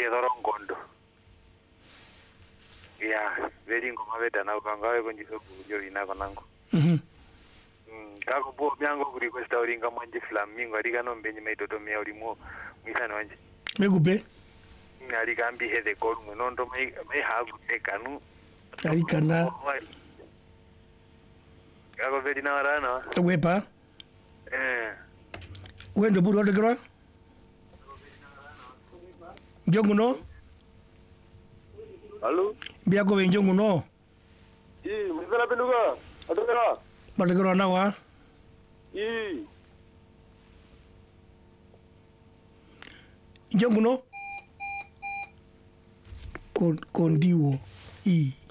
dorongondo ya very ngoma beta na ukangawe kunjiso kujo inako nango kako bo myango kuri request uringa manje flamingo arika no mbenye maitoto mya urimo mwisana wanje Mekupe arika ambi hede koru munondo mai hagu tekanu arika na kako very na rana wepa wendo buru odegro Jongu no? Halo? Biar kau benjong no? Mungkin apa juga? Ada kena? Pada kau na wa? Jongu no? Kondiwo.